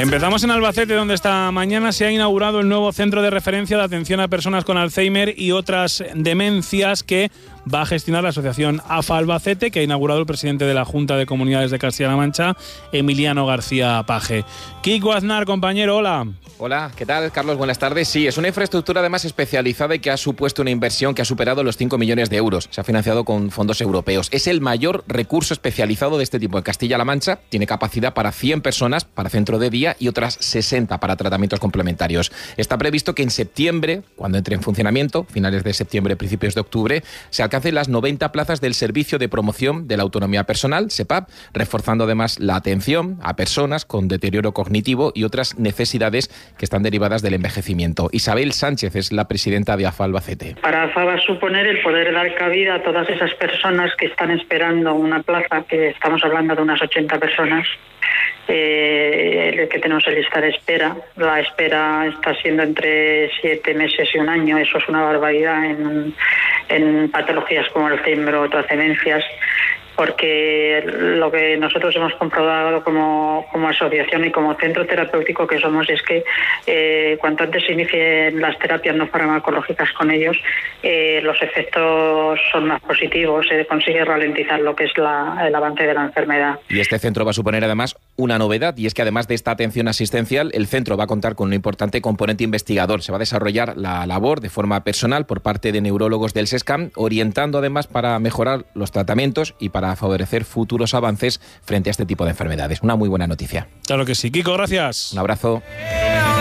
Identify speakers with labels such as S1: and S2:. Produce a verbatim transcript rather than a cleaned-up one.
S1: Empezamos en Albacete, donde esta mañana se ha inaugurado el nuevo centro de referencia de atención a personas con Alzheimer y otras demencias que va a gestionar la asociación A F A Albacete, que ha inaugurado el presidente de la Junta de Comunidades de Castilla-La Mancha, Emiliano García Paje. Kiko Aznar, compañero, hola.
S2: Hola, ¿qué tal, Carlos? Buenas tardes. Sí, es una infraestructura además especializada y que ha supuesto una inversión que ha superado los cinco millones de euros. Se ha financiado con fondos europeos. Es el mayor recurso especializado de este tipo en Castilla-La Mancha. Tiene capacidad para cien personas para centro de día y otras sesenta para tratamientos complementarios. Está previsto que en septiembre, cuando entre en funcionamiento, finales de septiembre, principios de octubre, se alcancen las noventa plazas del Servicio de Promoción de la Autonomía Personal, SEPAP, reforzando además la atención a personas con deterioro cognitivo y otras necesidades que están derivadas del envejecimiento. Isabel Sánchez es la presidenta de A F A Albacete.
S3: Para A F A va a suponer el poder dar cabida a todas esas personas que están esperando una plaza, que estamos hablando de unas ochenta personas, eh, que tenemos en lista de espera. La espera está siendo entre siete meses y un año. Eso es una barbaridad en, en patologías como Alzheimer o otras demencias, porque lo que nosotros hemos comprobado como, como asociación y como centro terapéutico que somos es que eh, cuanto antes se inicien las terapias no farmacológicas con ellos, eh, los efectos son más positivos, se consigue ralentizar lo que es la, el avance de la enfermedad.
S2: Y este centro va a suponer además una novedad, y es que además de esta atención asistencial, el centro va a contar con un importante componente investigador. Se va a desarrollar la labor de forma personal por parte de neurólogos del SESCAM, orientando además para mejorar los tratamientos y para a favorecer futuros avances frente a este tipo de enfermedades. Una muy buena noticia.
S1: Claro que sí. Kiko, gracias.
S2: Un abrazo.